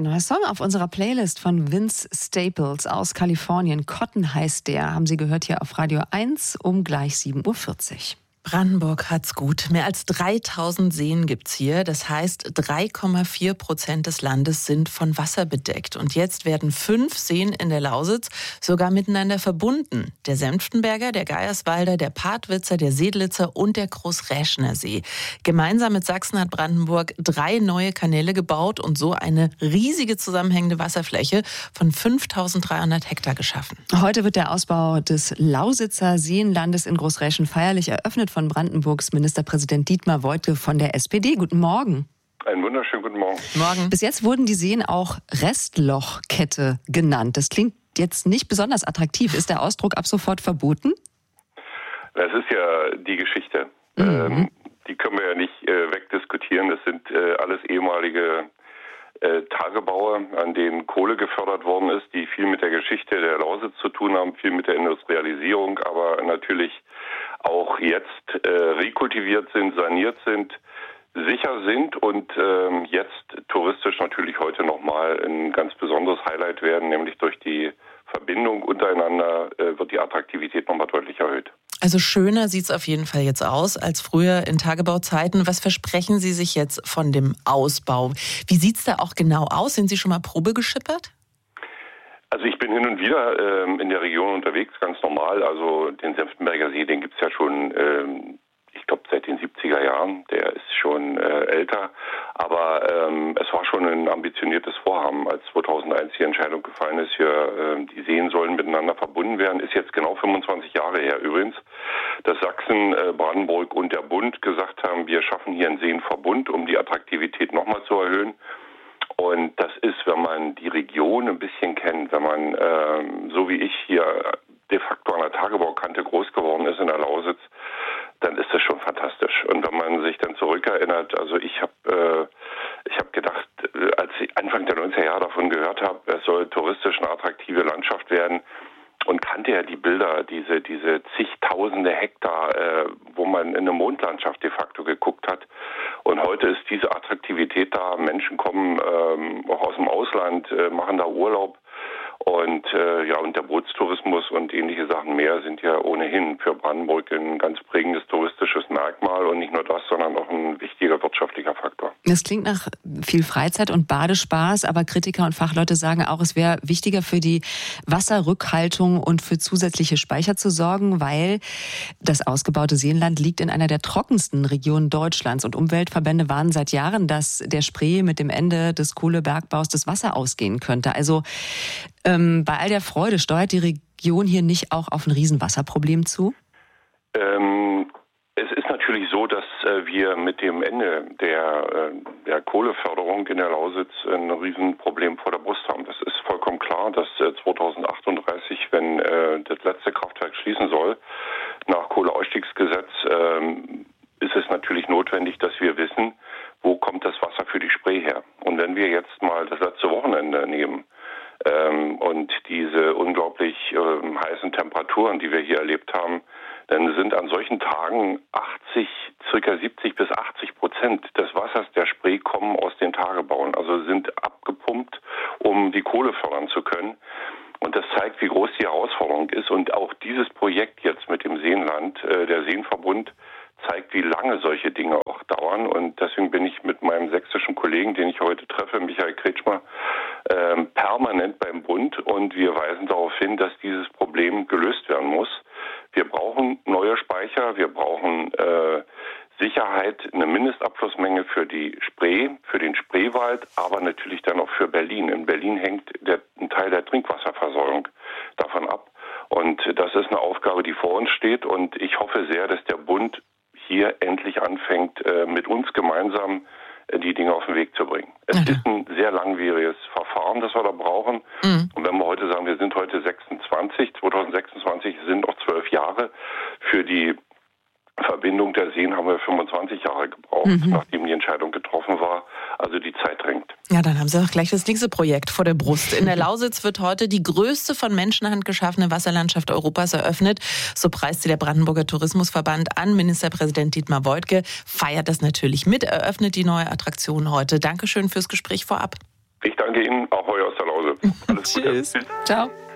ein neuer Song auf unserer Playlist von Vince Staples aus Kalifornien. Cotton heißt der. Haben Sie gehört hier auf Radio 1 um gleich 7:40 Uhr. Brandenburg hat's gut. Mehr als 3000 Seen gibt's hier. Das heißt, 3,4% des Landes sind von Wasser bedeckt. Und jetzt werden 5 Seen in der Lausitz sogar miteinander verbunden. Der Senftenberger, der Geierswalder, der Partwitzer, der Sedlitzer und der Großräschner See. Gemeinsam mit Sachsen hat Brandenburg 3 neue Kanäle gebaut und so eine riesige zusammenhängende Wasserfläche von 5300 Hektar geschaffen. Heute wird der Ausbau des Lausitzer Seenlandes in Großräschen feierlich eröffnet von Brandenburgs Ministerpräsident Dietmar Woidke von der SPD. Guten Morgen. Einen wunderschönen guten Morgen. Morgen. Bis jetzt wurden die Seen auch Restlochkette genannt. Das klingt jetzt nicht besonders attraktiv. Ist der Ausdruck ab sofort verboten? Das ist ja die Geschichte. Die können wir ja nicht wegdiskutieren. Das sind alles ehemalige Tagebaue, an denen Kohle gefördert worden ist, die viel mit der Geschichte der Lausitz zu tun haben, viel mit der Industrialisierung, aber natürlich auch jetzt rekultiviert sind, saniert sind, sicher sind und jetzt touristisch natürlich heute nochmal ein ganz besonderes Highlight werden, nämlich durch die Verbindung untereinander wird die Attraktivität nochmal deutlich erhöht. Also schöner sieht es auf jeden Fall jetzt aus als früher in Tagebauzeiten. Was versprechen Sie sich jetzt von dem Ausbau? Wie sieht es da auch genau aus? Sind Sie schon mal Probe geschippert? Also ich bin hin und wieder in der Region unterwegs, ganz normal. Also den Senftenberger See, den gibt es ja schon, ich glaube seit den 70er Jahren. Der ist schon älter. Aber es war schon ein ambitioniertes Vorhaben, als 2001 die Entscheidung gefallen ist, die Seen sollen miteinander verbunden werden. Ist jetzt genau 25 Jahre her übrigens, dass Sachsen, Brandenburg und der Bund gesagt haben, wir schaffen hier einen Seenverbund, um die Attraktivität nochmal zu erhöhen. Und das ist, wenn man die Region ein bisschen kennt, wenn man, so wie ich hier de facto an der Tagebaukante groß geworden ist in der Lausitz, dann ist das schon fantastisch. Und wenn man sich dann zurückerinnert, also ich habe gedacht, als ich Anfang der 90er Jahre davon gehört habe, es soll touristisch eine attraktive Landschaft werden, und kannte ja die Bilder, diese zigtausende Hektar, wo man in eine Mondlandschaft de facto geguckt hat. Und heute ist diese Attraktivität da. Menschen kommen auch aus dem Ausland, machen da Urlaub. Und und der Bootstourismus und ähnliche Sachen mehr sind ja ohnehin für Brandenburg ein ganz prägendes touristisches Merkmal. Und nicht nur das, sondern auch ein wichtiger wirtschaftlicher Faktor. Das klingt nach viel Freizeit und Badespaß, aber Kritiker und Fachleute sagen auch, es wäre wichtiger für die Wasserrückhaltung und für zusätzliche Speicher zu sorgen, weil das ausgebaute Seenland liegt in einer der trockensten Regionen Deutschlands. Und Umweltverbände warnen seit Jahren, dass der Spree mit dem Ende des Kohlebergbaus das Wasser ausgehen könnte. Also bei all der Freude, steuert die Region hier nicht auch auf ein Riesenwasserproblem zu? Es ist natürlich so, dass wir mit dem Ende der Kohleförderung in der Lausitz ein Riesenproblem vor der Brust haben. Das ist vollkommen klar, dass 2038, wenn das letzte Kraftwerk schließen soll, nach Kohleausstiegsgesetz, ist es natürlich notwendig, dass wir wissen, wo kommt das Wasser für die Spree her. Und wenn wir jetzt mal das letzte Wochenende nehmen, und diese unglaublich heißen Temperaturen, die wir hier erlebt haben, dann sind an solchen Tagen circa 70-80% des Wassers der Spree kommen aus den Tagebauen, also sind abgepumpt, um die Kohle fördern zu können. Und das zeigt, wie groß die Herausforderung ist. Und auch dieses Projekt jetzt mit dem Seenland, der Seenverbund, zeigt, wie lange solche Dinge auch dauern. Und deswegen bin ich mit meinem sächsischen Kollegen, den ich heute treffe, Michael Kretschmer, permanent beim Bund. Und wir weisen darauf hin, dass dieses Problem gelöst werden muss. Wir brauchen neue Speicher, wir brauchen Sicherheit, eine Mindestabflussmenge für die Spree, für den Spreewald, aber natürlich dann auch für Berlin. In Berlin hängt ein Teil der Trinkwasserversorgung davon ab. Und das ist eine Aufgabe, die vor uns steht. Und ich hoffe sehr, dass der Bund hier endlich anfängt, mit uns gemeinsam die Dinge auf den Weg zu bringen. Es ist ein sehr langwieriges Verfahren, das wir da brauchen. Und wenn wir heute sagen, wir sind heute 2026 sind noch 12 Jahre. Für die Verbindung der Seen haben wir 25 Jahre gebraucht, nachdem die Entscheidung getroffen war. Also die Zeit drängt. Ja, dann haben Sie auch gleich das nächste Projekt vor der Brust. In der Lausitz wird heute die größte von Menschenhand geschaffene Wasserlandschaft Europas eröffnet. So preiste der Brandenburger Tourismusverband an. Ministerpräsident Dietmar Woidke feiert das natürlich mit, eröffnet die neue Attraktion heute. Dankeschön fürs Gespräch vorab. Ich danke Ihnen, auch heute aus der Lausitz. Alles Gute. Tschüss. Ciao.